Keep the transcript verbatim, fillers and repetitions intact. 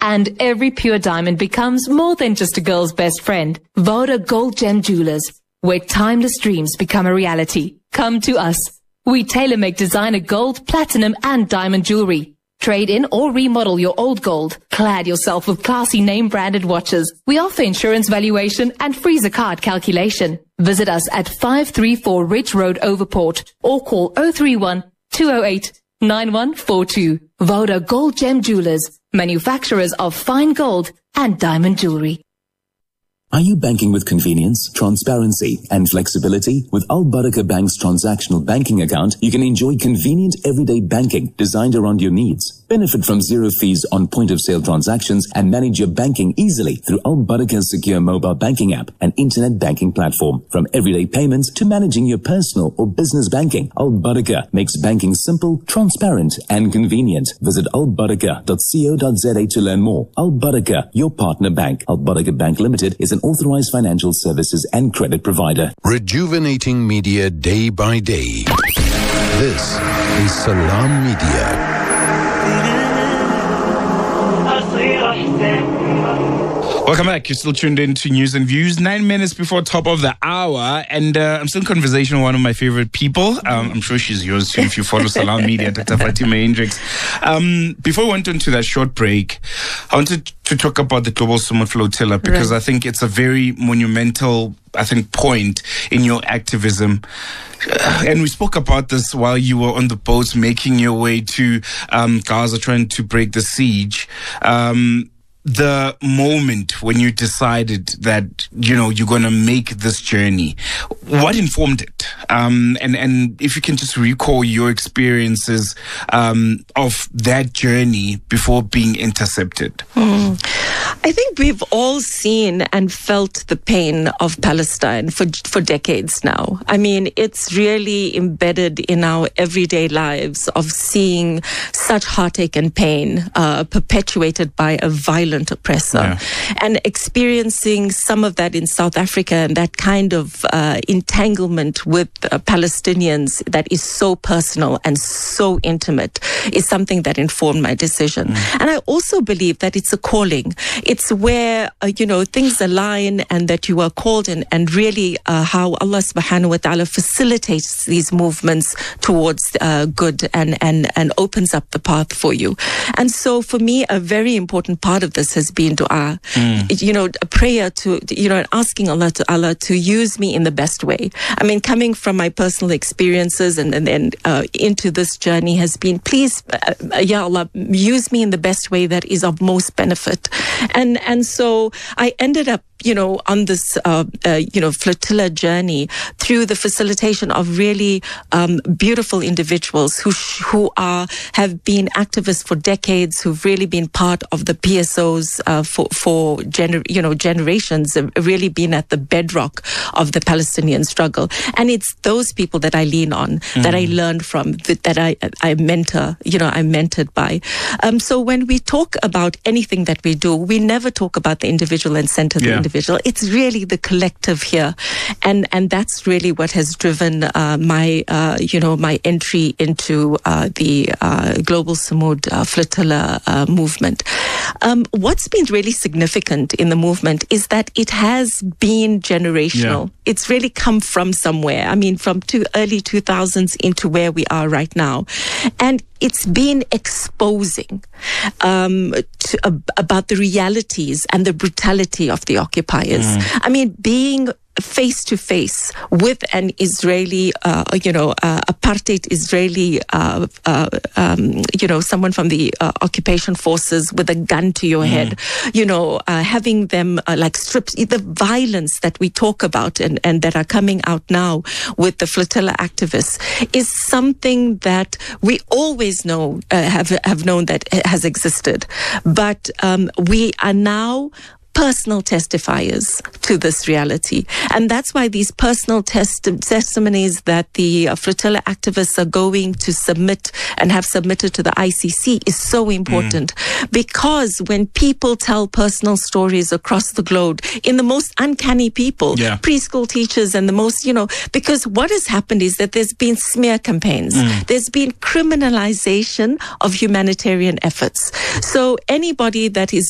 and every pure diamond becomes more than just a girl's best friend. Voda Gold Gem Jewelers, where timeless dreams become a reality. Come to us. We tailor-make designer gold, platinum, and diamond jewelry. Trade in or remodel your old gold. Clad yourself with classy name-branded watches. We offer insurance valuation and freezer card calculation. Visit us at five three four Ridge Road, Overport, or call oh three one, two oh eight, nine one four two. Voda Gold Gem Jewelers, manufacturers of fine gold and diamond jewelry. Are you banking with convenience, transparency, and flexibility? With Al Barakah Bank's transactional banking account, you can enjoy convenient everyday banking designed around your needs. Benefit from zero fees on point-of-sale transactions and manage your banking easily through Al Barakah's secure mobile banking app and internet banking platform. From everyday payments to managing your personal or business banking, Al Barakah makes banking simple, transparent, and convenient. Visit al barakah dot co dot za to learn more. Al Barakah, your partner bank. Al Barakah Bank Limited is an authorized financial services and credit provider. Rejuvenating media day by day. This is Salam Media. Welcome back. You're still tuned in to News and Views. Nine minutes before top of the hour. And uh, I'm still in conversation with one of my favorite people. Um, I'm sure she's yours too if you follow Salam Media, Doctor Fatima Hendricks. Um, before we went into that short break, I wanted to talk about the Global Sumo Flotilla because right. I think it's a very monumental, I think, point in your activism. Uh, and we spoke about this while you were on the boats making your way to um, Gaza, trying to break the siege. Um, the moment when you decided that, you know, you're going to make this journey, what informed it? Um, and, and if you can just recall your experiences um, of that journey before being intercepted. Mm. I think we've all seen and felt the pain of Palestine for for decades now. I mean, it's really embedded in our everyday lives of seeing such heartache and pain uh, perpetuated by a violent oppressor, yeah. and experiencing some of that in South Africa and that kind of uh, entanglement with uh, Palestinians that is so personal and so intimate is something that informed my decision. Mm. And I also believe that it's a calling. It's where, uh, you know, things align and that you are called, and, and really uh, how Allah subhanahu wa ta'ala facilitates these movements towards uh, good and, and, and opens up the path for you. And so for me, a very important part of this has been dua, mm. you know, a prayer to, you know, asking Allah to Allah to use me in the best way. I mean, coming from my personal experiences and and then uh, into this journey has been, please, uh, Ya Allah, use me in the best way that is of most benefit. And and so I ended up, you know, on this, uh, uh, you know, flotilla journey through the facilitation of really um, beautiful individuals who sh- who are have been activists for decades, who've really been part of the P S Os uh, for for gener- you know generations, have really been at the bedrock of the Palestinian struggle. And it's those people that I lean on, mm. that I learned from, that, that I I mentor, you know, I'm mentored by. Um, so when we talk about anything that we do, we never talk about the individual and center the yeah. individual. It's really the collective here, and and that's really what has driven uh, my uh, you know my entry into uh, the uh, Global Samud uh, Flotilla uh, movement. Um, what's been really significant in the movement is that it has been generational. Yeah. It's really come from somewhere. I mean, from two early two thousands into where we are right now, and it's been exposing um, to, uh, about the realities and the brutality of the occupiers. Mm. I mean, being face to face with an Israeli, uh, you know, uh, apartheid Israeli, uh, uh, um, you know, someone from the uh, occupation forces with a gun to your mm. head, you know, uh, having them uh, like strips, the violence that we talk about and, and that are coming out now with the flotilla activists is something that we always know, uh, have, have known that has existed. But um, we are now personal testifiers to this reality. And that's why these personal test- testimonies that the uh, flotilla activists are going to submit and have submitted to the I C C is so important. Mm. Because when people tell personal stories across the globe in the most uncanny people, yeah. preschool teachers and the most, you know, because what has happened is that there's been smear campaigns. Mm. There's been criminalization of humanitarian efforts. So anybody that is